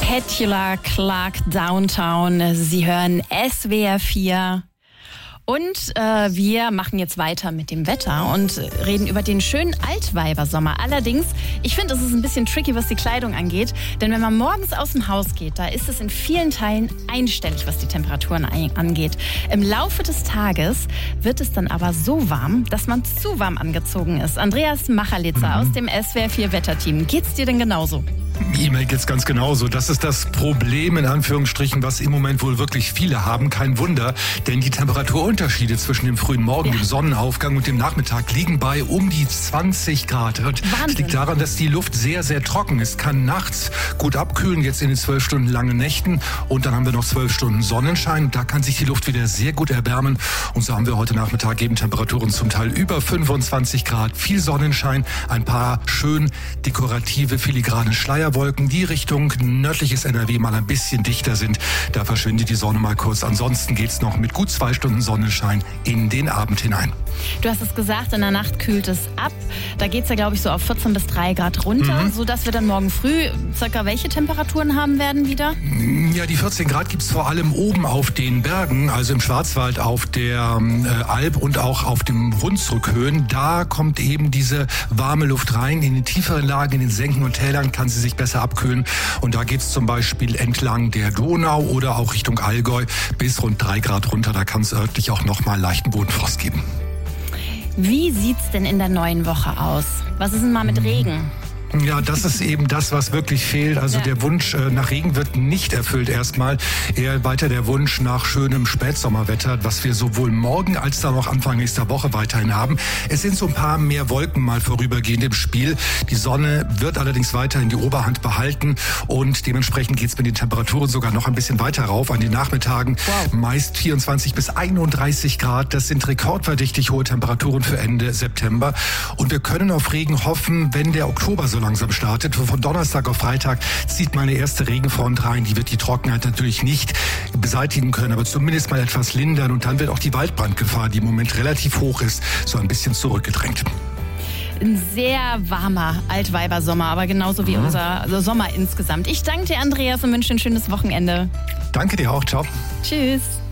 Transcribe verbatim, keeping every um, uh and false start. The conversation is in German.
Petula Clark Downtown. Sie hören S W R vier. Und äh, wir machen jetzt weiter mit dem Wetter und reden über den schönen Altweibersommer. Allerdings, ich finde, es ist ein bisschen tricky, was die Kleidung angeht. Denn wenn man morgens aus dem Haus geht, da ist es in vielen Teilen einstellig, was die Temperaturen angeht. Im Laufe des Tages wird es dann aber so warm, dass man zu warm angezogen ist. Andreas Machalitzer mhm. aus dem S W R vier Wetterteam. Geht's dir denn genauso? E-Mail geht's ganz genauso. Das ist das Problem, in Anführungsstrichen, was im Moment wohl wirklich viele haben. Kein Wunder, denn die Temperaturunterschiede zwischen dem frühen Morgen, ja. dem Sonnenaufgang und dem Nachmittag liegen bei um die zwanzig Grad. Und das liegt daran, dass die Luft sehr, sehr trocken ist. Kann nachts gut abkühlen, jetzt in den zwölf Stunden langen Nächten. Und dann haben wir noch zwölf Stunden Sonnenschein. Da kann sich die Luft wieder sehr gut erwärmen. Und so haben wir heute Nachmittag eben Temperaturen zum Teil über fünfundzwanzig Grad. Viel Sonnenschein, ein paar schön dekorative, filigrane Schleier. Wolken, die Richtung nördliches N R W mal ein bisschen dichter sind. Da verschwindet die Sonne mal kurz. Ansonsten geht's noch mit gut zwei Stunden Sonnenschein in den Abend hinein. Du hast es gesagt, in der Nacht kühlt es ab. Da geht's ja, glaube ich, so auf vierzehn bis drei Grad runter, mhm. sodass wir dann morgen früh circa welche Temperaturen haben werden wieder? Ja, die vierzehn Grad gibt's vor allem oben auf den Bergen, also im Schwarzwald, auf der äh, Alp und auch auf den Hunsrückhöhen. Da kommt eben diese warme Luft rein. In den tieferen Lagen, in den Senken und Tälern kann sie sich besser abkühlen. Und da geht's zum Beispiel entlang der Donau oder auch Richtung Allgäu bis rund drei Grad runter. Da kann es örtlich auch nochmal leichten Bodenfrost geben. Wie sieht's denn in der neuen Woche aus? Was ist denn mal mit Regen? Ja, das ist eben das, was wirklich fehlt. Also ja. der Wunsch äh, nach Regen wird nicht erfüllt erstmal. Eher weiter der Wunsch nach schönem Spätsommerwetter, was wir sowohl morgen als dann auch Anfang nächster Woche weiterhin haben. Es sind so ein paar mehr Wolken mal vorübergehend im Spiel. Die Sonne wird allerdings weiterhin die Oberhand behalten und dementsprechend geht's mit den Temperaturen sogar noch ein bisschen weiter rauf. An den Nachmittagen wow. meist vierundzwanzig bis einunddreißig Grad. Das sind rekordverdächtig hohe Temperaturen für Ende September. Und wir können auf Regen hoffen, wenn der Oktober so langsam startet. Von Donnerstag auf Freitag zieht meine erste Regenfront rein. Die wird die Trockenheit natürlich nicht beseitigen können, aber zumindest mal etwas lindern. Und dann wird auch die Waldbrandgefahr, die im Moment relativ hoch ist, so ein bisschen zurückgedrängt. Ein sehr warmer Altweibersommer, aber genauso wie mhm. unser also Sommer insgesamt. Ich danke dir, Andreas, und wünsche ein schönes Wochenende. Danke dir auch. Ciao. Tschüss.